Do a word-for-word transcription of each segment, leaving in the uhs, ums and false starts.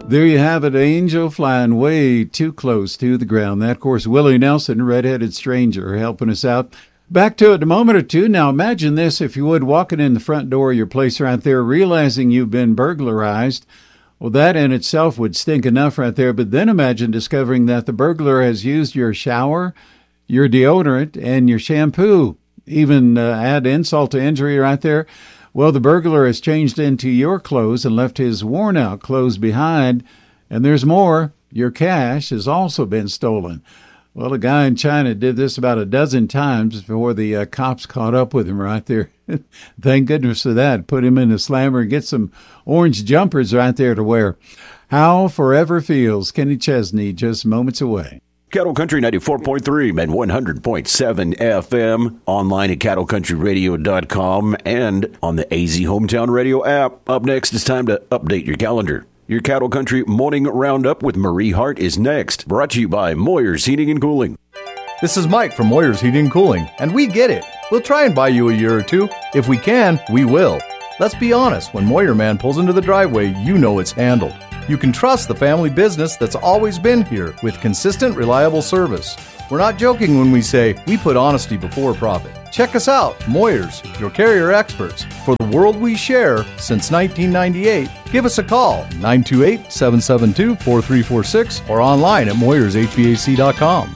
There you have it, Angel flying way too close to the ground. That, of course, Willie Nelson, Redheaded Stranger, helping us out. Back to it in a moment or two. Now, imagine this, if you would, walking in the front door of your place right there, realizing you've been burglarized. Well, that in itself would stink enough right there. But then imagine discovering that the burglar has used your shower, your deodorant, and your shampoo. Even uh, add insult to injury right there. Well, the burglar has changed into your clothes and left his worn-out clothes behind. And there's more. Your cash has also been stolen. Well, a guy in China did this about a dozen times before the uh, cops caught up with him right there. Thank goodness for that. Put him in the slammer and get some orange jumpers right there to wear. How forever feels. Kenny Chesney, just moments away. Cattle Country ninety-four point three and one hundred point seven F M, online at cattle country radio dot com and on the A Z Hometown Radio app. Up next, it's time to update your calendar. Your Cattle Country Morning Roundup with Marie Hart is next, brought to you by Moyer's Heating and Cooling. This is Mike from Moyer's Heating and Cooling, and we get it. We'll try and buy you a year or two. If we can, we will. Let's be honest, when Moyer Man pulls into the driveway, you know it's handled. You can trust the family business that's always been here with consistent, reliable service. We're not joking when we say we put honesty before profit. Check us out, Moyers, your carrier experts. For the world we share since nineteen ninety-eight, give us a call, nine two eight, seven seven two, four three four six, or online at moyers h v a c dot com.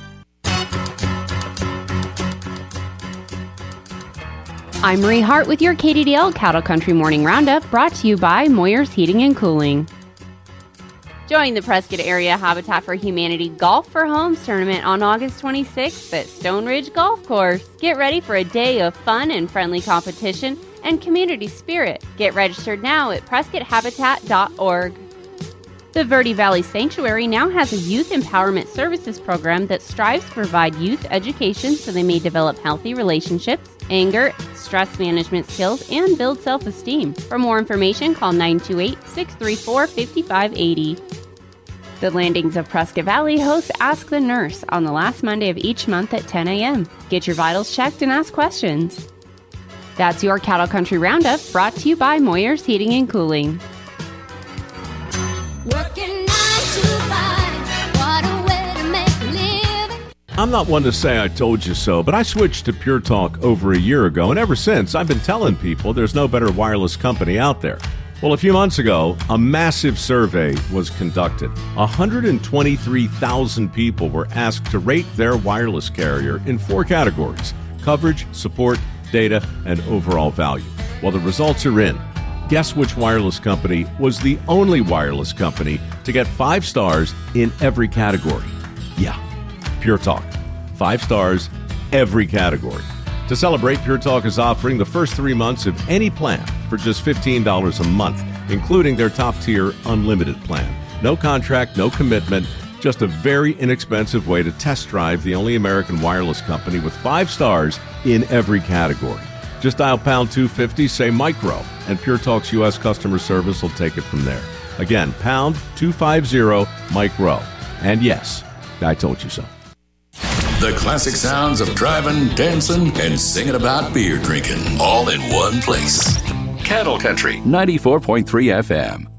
I'm Marie Hart with your K D D L Cattle Country Morning Roundup, brought to you by Moyer's Heating and Cooling. Join the Prescott Area Habitat for Humanity Golf for Homes tournament on August twenty-sixth at Stone Ridge Golf Course. Get ready for a day of fun and friendly competition and community spirit. Get registered now at prescott habitat dot org. The Verde Valley Sanctuary now has a youth empowerment services program that strives to provide youth education so they may develop healthy relationships, anger, stress management skills, and build self-esteem. For more information, call nine two eight, six three four, five five eight zero. The Landings of Prescott Valley hosts Ask the Nurse on the last Monday of each month at ten a.m. Get your vitals checked and ask questions. That's your Cattle Country Roundup, brought to you by Moyer's Heating and Cooling. Working nine to five, what a way to make a living. I'm not one to say I told you so, but I switched to Pure Talk over a year ago, and ever since, I've been telling people there's no better wireless company out there. Well, a few months ago, a massive survey was conducted. one hundred twenty-three thousand people were asked to rate their wireless carrier in four categories: coverage, support, data, and overall value. Well, the results are in. Guess which wireless company was the only wireless company to get five stars in every category? Yeah, Pure Talk. Five stars, every category. To celebrate, Pure Talk is offering the first three months of any plan for just fifteen dollars a month, including their top-tier unlimited plan. No contract, no commitment, just a very inexpensive way to test drive the only American wireless company with five stars in every category. Just dial pound two fifty, say micro, and Pure Talk's U S customer service will take it from there. Again, pound two fifty, micro. And yes, I told you so. The classic sounds of driving, dancing, and singing about beer drinking, all in one place. Cattle Country ninety-four point three F M.